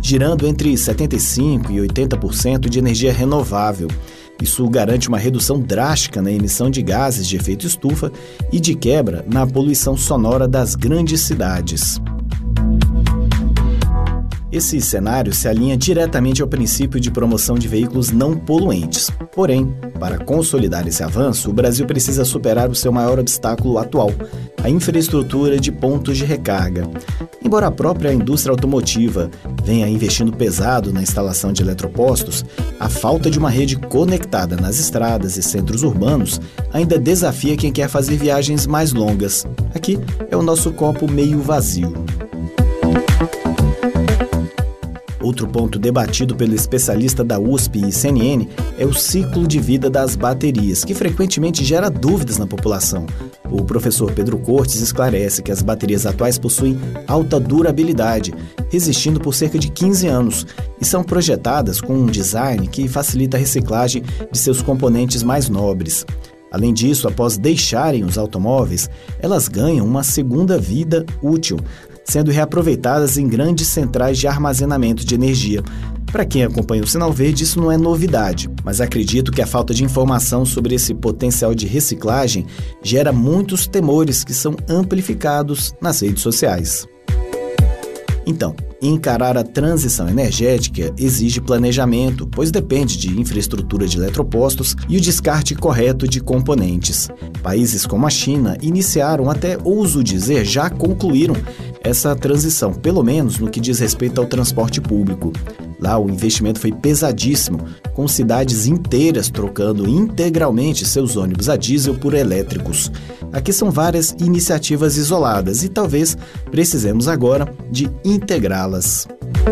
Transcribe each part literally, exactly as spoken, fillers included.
girando entre setenta e cinco por cento e oitenta por cento de energia renovável. Isso garante uma redução drástica na emissão de gases de efeito estufa e, de quebra, na poluição sonora das grandes cidades. Esse cenário se alinha diretamente ao princípio de promoção de veículos não poluentes. Porém, para consolidar esse avanço, o Brasil precisa superar o seu maior obstáculo atual, a infraestrutura de pontos de recarga. Embora a própria indústria automotiva venha investindo pesado na instalação de eletropostos, a falta de uma rede conectada nas estradas e centros urbanos ainda desafia quem quer fazer viagens mais longas. Aqui é o nosso copo meio vazio. Outro ponto debatido pelo especialista da U S P e C N N é o ciclo de vida das baterias, que frequentemente gera dúvidas na população. O professor Pedro Cortes esclarece que as baterias atuais possuem alta durabilidade, resistindo por cerca de quinze anos, e são projetadas com um design que facilita a reciclagem de seus componentes mais nobres. Além disso, após deixarem os automóveis, elas ganham uma segunda vida útil, sendo reaproveitadas em grandes centrais de armazenamento de energia. Para quem acompanha o Sinal Verde, isso não é novidade, mas acredito que a falta de informação sobre esse potencial de reciclagem gera muitos temores que são amplificados nas redes sociais. Então, encarar a transição energética exige planejamento, pois depende de infraestrutura de eletropostos e o descarte correto de componentes. Países como a China iniciaram, até ouso dizer, já concluíram essa transição, pelo menos no que diz respeito ao transporte público. Lá o investimento foi pesadíssimo, com cidades inteiras trocando integralmente seus ônibus a diesel por elétricos. Aqui são várias iniciativas isoladas e talvez precisemos agora de integrá-las.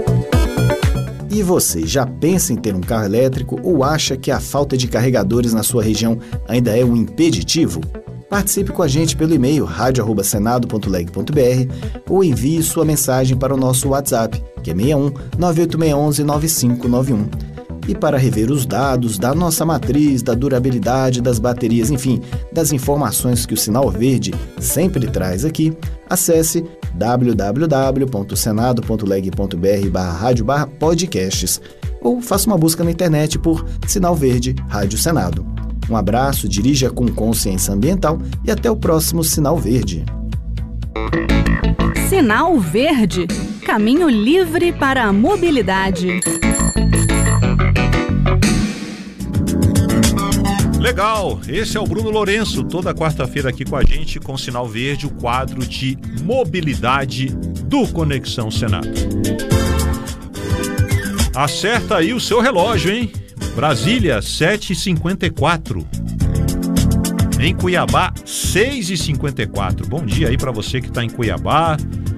E você, já pensa em ter um carro elétrico ou acha que a falta de carregadores na sua região ainda é um impeditivo? Participe com a gente pelo e-mail rádio arroba senado ponto leg ponto br ou envie sua mensagem para o nosso WhatsApp, que é seis um nove oito seis um um nove cinco nove um. E para rever os dados da nossa matriz, da durabilidade das baterias, enfim, das informações que o Sinal Verde sempre traz aqui, acesse w w w ponto senado ponto leg ponto br barra rádio barra podcasts ou faça uma busca na internet por Sinal Verde Rádio Senado. Um abraço, dirija com consciência ambiental e até o próximo Sinal Verde. Sinal Verde, caminho livre para a mobilidade. Legal, esse é o Bruno Lourenço, toda quarta-feira aqui com a gente com Sinal Verde, o quadro de mobilidade do Conexão Senado. Acerta aí o seu relógio, hein? Brasília, sete e cinquenta e quatro. Em Cuiabá, seis e cinquenta e quatro. Bom dia aí para você que está em Cuiabá,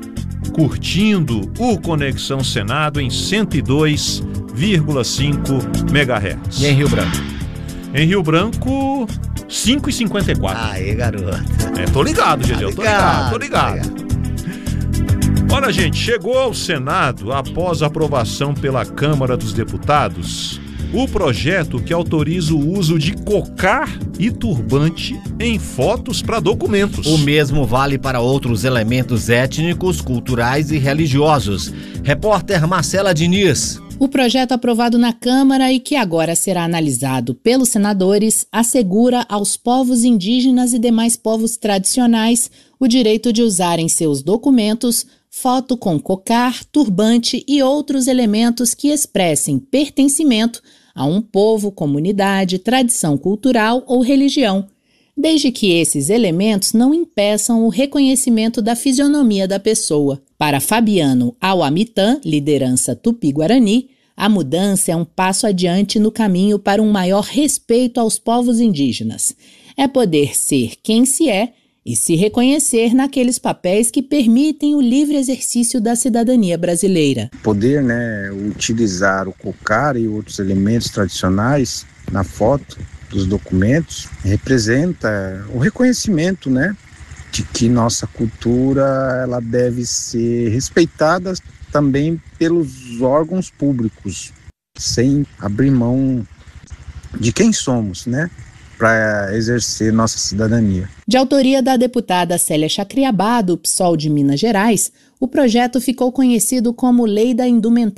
curtindo o Conexão Senado em cento e dois vírgula cinco megahertz. E em Rio Branco? Em Rio Branco, cinco e cinquenta e quatro. Aê, garoto. É, tô ligado, Gedel, tô ligado, tô ligado. Olha, gente, chegou ao Senado, após a aprovação pela Câmara dos Deputados, o projeto que autoriza o uso de cocar e turbante em fotos para documentos. O mesmo vale para outros elementos étnicos, culturais e religiosos. Repórter Marcela Diniz. O projeto aprovado na Câmara e que agora será analisado pelos senadores assegura aos povos indígenas e demais povos tradicionais o direito de usar em seus documentos foto com cocar, turbante e outros elementos que expressem pertencimento a um povo, comunidade, tradição cultural ou religião, desde que esses elementos não impeçam o reconhecimento da fisionomia da pessoa. Para Fabiano Auamitã, liderança Tupi-Guarani, a mudança é um passo adiante no caminho para um maior respeito aos povos indígenas. É poder ser quem se é e se reconhecer naqueles papéis que permitem o livre exercício da cidadania brasileira. Poder, né, utilizar o cocar e outros elementos tradicionais na foto dos documentos representa o reconhecimento, né, de que nossa cultura ela deve ser respeitada também pelos órgãos públicos, sem abrir mão de quem somos, né, para exercer nossa cidadania. De autoria da deputada Célia Chacriabá, do PSOL de Minas Gerais, o projeto ficou conhecido como Lei da Indumentária